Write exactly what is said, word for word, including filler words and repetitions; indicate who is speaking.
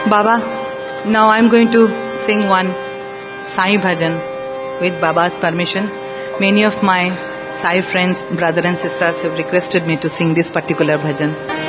Speaker 1: Baba, now I am going to sing one Sai Bhajan with Baba's permission. Many of my Sai friends, brothers and sisters have requested me to sing this particular bhajan.